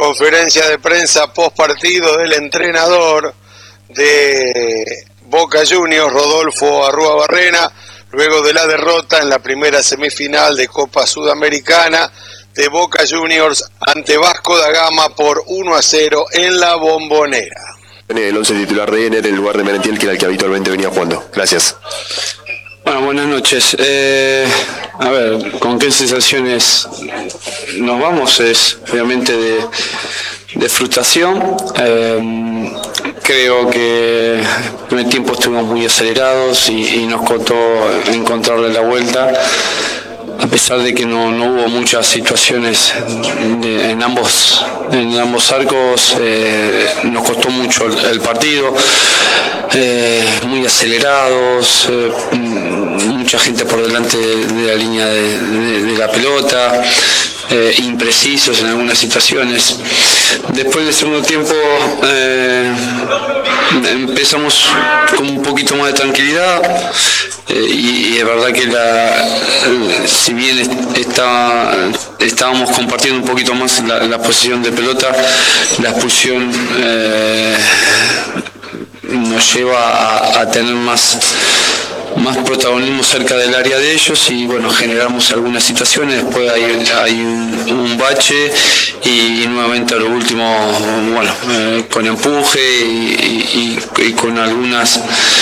Conferencia de prensa post partido del entrenador de Boca Juniors, Rodolfo Arrúa Barrena, luego de la derrota en la primera semifinal de Copa Sudamericana de Boca Juniors ante Vasco da Gama por 1-0 en la Bombonera. El 11 titular de Ener en lugar de Merentiel, que era el que habitualmente venía jugando. Gracias. Bueno, buenas noches. A ver, ¿con qué sensaciones nos vamos? Es obviamente de frustración. Creo que en el primer tiempo estuvimos muy acelerados y nos costó encontrarle la vuelta, a pesar de que no hubo muchas situaciones en ambos arcos. Nos costó mucho el partido, muy acelerados, mucha gente por delante de la línea de la pelota, imprecisos en algunas situaciones. Después del segundo tiempo empezamos con un poquito más de tranquilidad, y es verdad que si bien estábamos compartiendo un poquito más la posición de pelota, la expulsión nos lleva a tener más protagonismo cerca del área de ellos, y bueno, generamos algunas situaciones. Después hay un bache y nuevamente a lo último, bueno, con empuje y con algunas